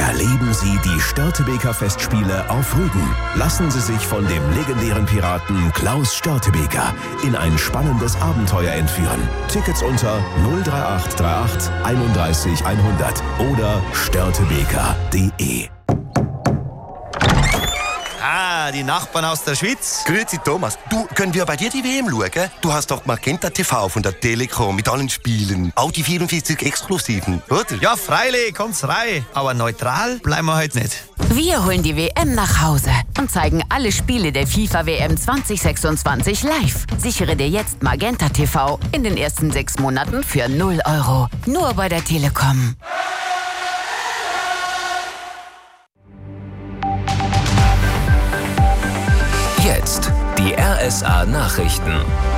Erleben Sie die Störtebeker Festspiele auf Rügen. Lassen Sie sich von dem legendären Piraten Klaus Störtebeker in ein spannendes Abenteuer entführen. Tickets unter 03838 31 100 oder störtebeker.de. Ah, die Nachbarn aus der Schweiz. Grüezi Thomas. Du, können wir bei dir die WM schauen? Du hast doch Magenta TV von der Telekom mit allen Spielen. Auch die 44 Exklusiven, oder? Ja, freilich, kommt's rein. Aber neutral bleiben wir heute nicht. Wir holen die WM nach Hause und zeigen alle Spiele der FIFA-WM 2026 live. Sichere dir jetzt Magenta TV in den ersten 6 Monaten für 0 €. Nur bei der Telekom. Jetzt die RSA-Nachrichten.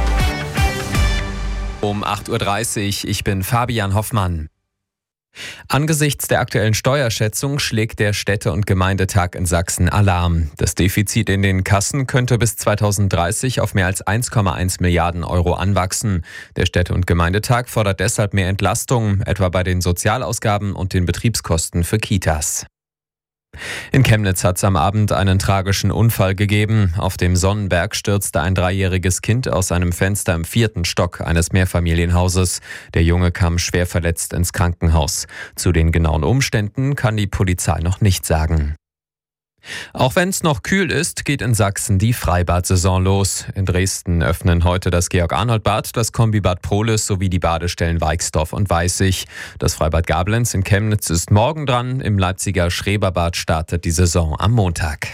Um 8:30 Uhr, ich bin Fabian Hoffmann. Angesichts der aktuellen Steuerschätzung schlägt der Städte- und Gemeindetag in Sachsen Alarm. Das Defizit in den Kassen könnte bis 2030 auf mehr als 1,1 Milliarden € anwachsen. Der Städte- und Gemeindetag fordert deshalb mehr Entlastung, etwa bei den Sozialausgaben und den Betriebskosten für Kitas. In Chemnitz hat es am Abend einen tragischen Unfall gegeben. Auf dem Sonnenberg stürzte ein 3-jähriges Kind aus einem Fenster im 4. Stock eines Mehrfamilienhauses. Der Junge kam schwer verletzt ins Krankenhaus. Zu den genauen Umständen kann die Polizei noch nichts sagen. Auch wenn es noch kühl ist, geht in Sachsen die Freibad-Saison los. In Dresden öffnen heute das Georg-Arnold-Bad, das Kombibad Prohlis sowie die Badestellen Weixdorf und Weißig. Das Freibad Gablenz in Chemnitz ist morgen dran. Im Leipziger Schreberbad startet die Saison am Montag.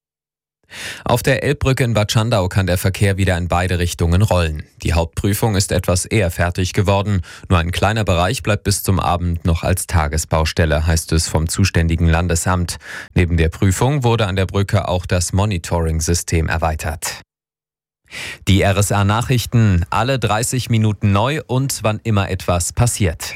Auf der Elbbrücke in Bad Schandau kann der Verkehr wieder in beide Richtungen rollen. Die Hauptprüfung ist etwas eher fertig geworden. Nur ein kleiner Bereich bleibt bis zum Abend noch als Tagesbaustelle, heißt es vom zuständigen Landesamt. Neben der Prüfung wurde an der Brücke auch das Monitoring-System erweitert. Die RSA-Nachrichten, alle 30 Minuten neu und wann immer etwas passiert.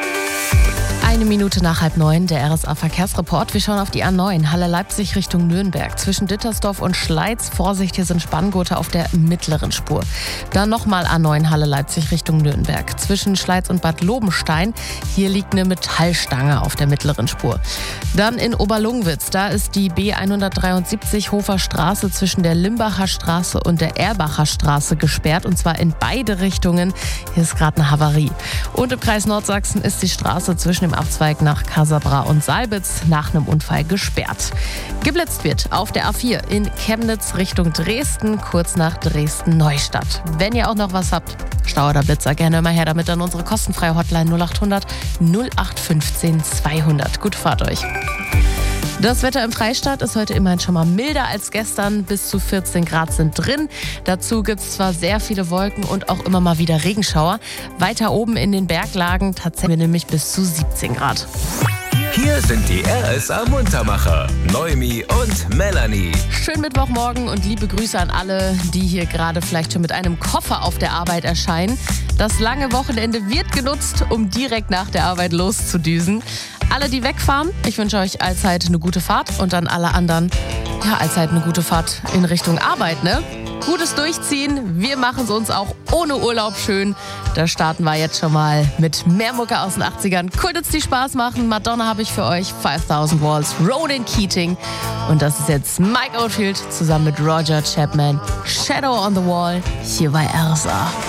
1 Minute nach 8:30, der RSA-Verkehrsreport. Wir schauen auf die A9, Halle-Leipzig Richtung Nürnberg. Zwischen Dittersdorf und Schleiz, Vorsicht, hier sind Spanngurte auf der mittleren Spur. Dann nochmal A9, Halle-Leipzig Richtung Nürnberg. Zwischen Schleiz und Bad Lobenstein, hier liegt eine Metallstange auf der mittleren Spur. Dann in Oberlungwitz, da ist die B173 Hofer Straße zwischen der Limbacher Straße und der Erbacher Straße gesperrt, und zwar in beide Richtungen. Hier ist gerade eine Havarie. Und im Kreis Nordsachsen ist die Straße zwischen dem Abzweig nach Casabra und Salbitz nach einem Unfall gesperrt. Geblitzt wird auf der A4 in Chemnitz Richtung Dresden, kurz nach Dresden-Neustadt. Wenn ihr auch noch was habt, Stau oder Blitzer, gerne immer her damit an unsere kostenfreie Hotline 0800 0815 200. Gute Fahrt euch. Das Wetter im Freistaat ist heute immerhin schon mal milder als gestern. Bis zu 14 Grad sind drin. Dazu gibt es zwar sehr viele Wolken und auch immer mal wieder Regenschauer. Weiter oben in den Berglagen tatsächlich nämlich bis zu 17 Grad. Hier sind die RSA-Muntermacher, Noemi und Melanie. Schönen Mittwochmorgen und liebe Grüße an alle, die hier gerade vielleicht schon mit einem Koffer auf der Arbeit erscheinen. Das lange Wochenende wird genutzt, um direkt nach der Arbeit loszudüsen. Alle, die wegfahren, ich wünsche euch allzeit eine gute Fahrt, und an alle anderen, ja, allzeit eine gute Fahrt in Richtung Arbeit, ne? Gutes Durchziehen, wir machen es uns auch ohne Urlaub schön. Da starten wir jetzt schon mal mit mehr Mucke aus den 80ern. Cool, die Spaß machen. Madonna habe ich für euch, 5000 Walls, Ronan Keating. Und das ist jetzt Mike Oldfield zusammen mit Roger Chapman. Shadow on the Wall, hier bei RSA.